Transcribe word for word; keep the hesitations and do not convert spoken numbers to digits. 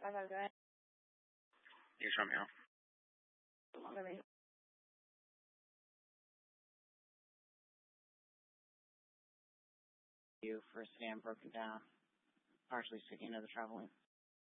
I gotta do it. You show me how. Let me. You for Stan broken down, partially sticking to the traveling.